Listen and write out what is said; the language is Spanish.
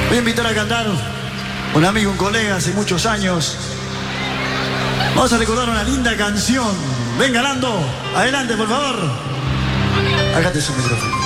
Voy a invitar a cantar un amigo, un colega hace muchos años. Vamos a recordar una linda canción. Venga, Lando, adelante, por favor. Acá te su micrófono.